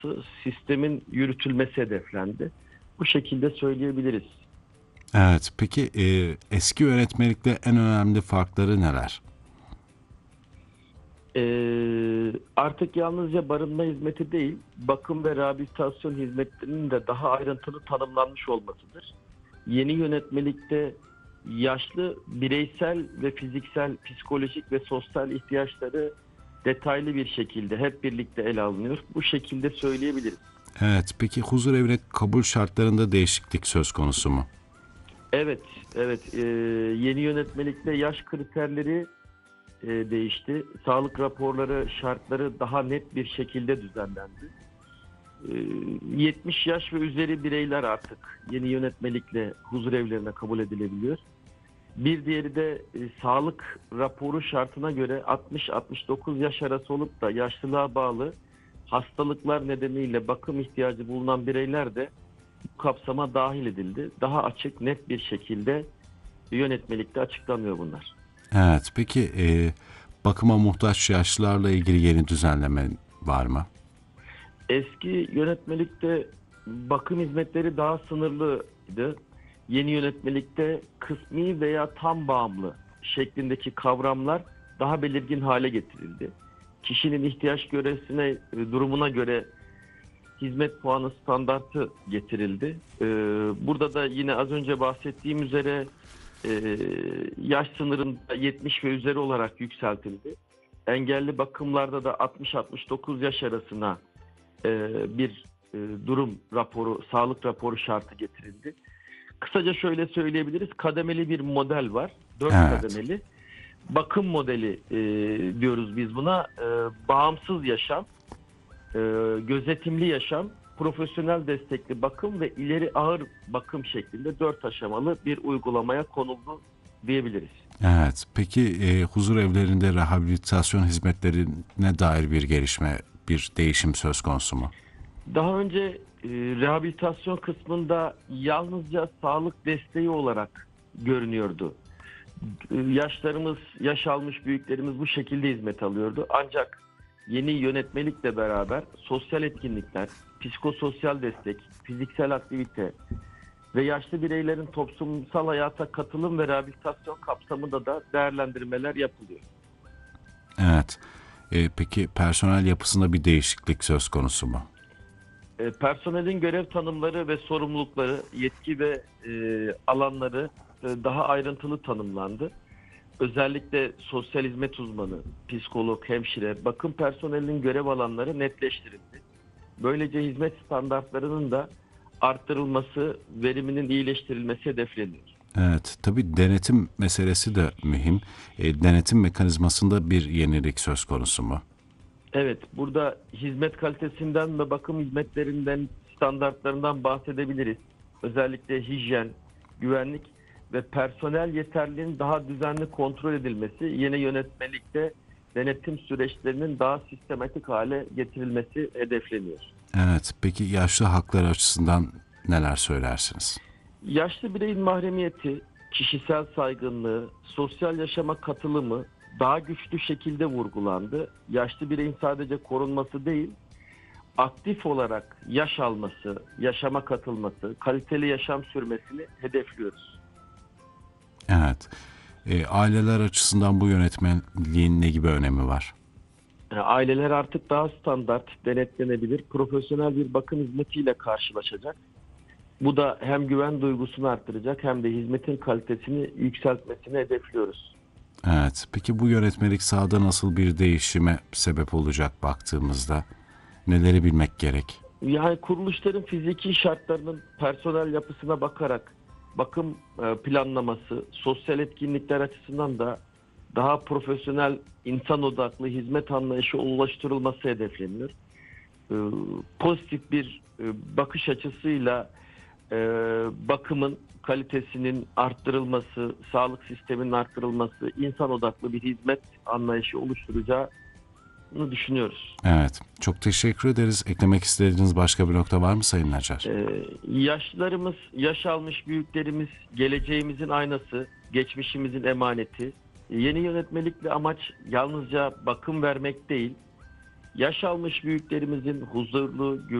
sistemin yürütülmesi hedeflendi. Bu şekilde söyleyebiliriz. Evet, peki eski yönetmelikte en önemli farkları neler? Artık yalnızca barınma hizmeti değil, bakım ve rehabilitasyon hizmetlerinin de daha ayrıntılı tanımlanmış olmasıdır. Yeni yönetmelikte yaşlı bireysel ve fiziksel, psikolojik ve sosyal ihtiyaçları detaylı bir şekilde hep birlikte ele alınıyor. Bu şekilde söyleyebiliriz. Evet, peki huzur evine kabul şartlarında değişiklik söz konusu mu? Evet, evet. Yeni yönetmelikte yaş kriterleri değişti. Sağlık raporları şartları daha net bir şekilde düzenlendi. 70 yaş ve üzeri bireyler artık yeni yönetmelikle huzur evlerine kabul edilebiliyor. Bir diğeri de sağlık raporu şartına göre 60-69 yaş arası olup da yaşlılığa bağlı hastalıklar nedeniyle bakım ihtiyacı bulunan bireyler de bu kapsama dahil edildi. Daha açık, net bir şekilde yönetmelikte açıklanıyor bunlar. Evet, peki bakıma muhtaç yaşlılarla ilgili yeni düzenleme var mı? Eski yönetmelikte bakım hizmetleri daha sınırlıydı. Yeni yönetmelikte kısmi veya tam bağımlı şeklindeki kavramlar daha belirgin hale getirildi. Kişinin ihtiyaç göresine, durumuna göre hizmet puanı standartı getirildi. Burada da yine az önce bahsettiğim üzere yaş sınırında 70 ve üzeri olarak yükseltildi. Engelli bakımlarda da 60-69 yaş arasına bir durum raporu, sağlık raporu şartı getirildi. Kısaca şöyle söyleyebiliriz. Kademeli bir model var. 4 Evet, kademeli. Bakım modeli diyoruz biz buna. Bağımsız yaşam, gözetimli yaşam, profesyonel destekli bakım ve ileri ağır bakım şeklinde 4 aşamalı bir uygulamaya konuldu diyebiliriz. evet. Peki huzur evlerinde rehabilitasyon hizmetlerine dair bir gelişme, bir değişim söz konusu mu? Daha önce rehabilitasyon kısmında yalnızca sağlık desteği olarak görünüyordu. Yaşlarımız, yaş almış büyüklerimiz bu şekilde hizmet alıyordu. Ancak yeni yönetmelikle beraber sosyal etkinlikler, psikososyal destek, fiziksel aktivite ve yaşlı bireylerin toplumsal hayata katılım ve rehabilitasyon kapsamında da değerlendirmeler yapılıyor. Evet. Peki personel yapısında bir değişiklik söz konusu mu? Personelin görev tanımları ve sorumlulukları, yetki ve alanları daha ayrıntılı tanımlandı. Özellikle sosyal hizmet uzmanı, psikolog, hemşire, bakım personelinin görev alanları netleştirildi. Böylece hizmet standartlarının da arttırılması, veriminin iyileştirilmesi hedefleniyor. Evet, tabii denetim meselesi de mühim. Denetim mekanizmasında bir yenilik söz konusu mu? Evet, burada hizmet kalitesinden ve bakım hizmetlerinden, standartlarından bahsedebiliriz. Özellikle hijyen, güvenlik ve personel yeterliliğinin daha düzenli kontrol edilmesi, yeni yönetmelikte denetim süreçlerinin daha sistematik hale getirilmesi hedefleniyor. Evet, peki yaşlı hakları açısından neler söylersiniz? Yaşlı bireyin mahremiyeti, kişisel saygınlığı, sosyal yaşama katılımı daha güçlü şekilde vurgulandı. Yaşlı bireyin sadece korunması değil, aktif olarak yaş alması, yaşama katılması, kaliteli yaşam sürmesini hedefliyoruz. Evet, aileler açısından bu yönetmeliğin ne gibi önemi var? Aileler artık daha standart, denetlenebilir, profesyonel bir bakım hizmetiyle karşılaşacak. Bu da hem güven duygusunu arttıracak hem de hizmetin kalitesini yükseltmesini hedefliyoruz. Evet, peki bu yönetmelik sahada nasıl bir değişime sebep olacak baktığımızda? Neleri bilmek gerek? Yani kuruluşların fiziki şartlarının personel yapısına bakarak bakım planlaması, sosyal etkinlikler açısından da daha profesyonel, insan odaklı hizmet anlayışı ulaştırılması hedefleniyor. E, Pozitif bir bakış açısıyla e, bakımın kalitesinin arttırılması, sağlık sisteminin arttırılması, insan odaklı bir hizmet anlayışı oluşturacağını düşünüyoruz. Evet, çok teşekkür ederiz. Eklemek istediğiniz başka bir nokta var mı Sayın Nacar? Yaşlılarımız, yaş almış büyüklerimiz geleceğimizin aynası, geçmişimizin emaneti. Yeni yönetmelikle amaç yalnızca bakım vermek değil, Yaş almış büyüklerimizin huzurlu,